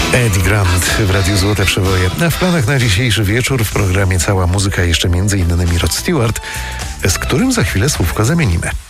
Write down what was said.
Eddie Grant w Radiu Złote Przeboje. A w planach na dzisiejszy wieczór w programie Cała Muzyka jeszcze m.in. Rod Stewart, z którym za chwilę słówko zamienimy.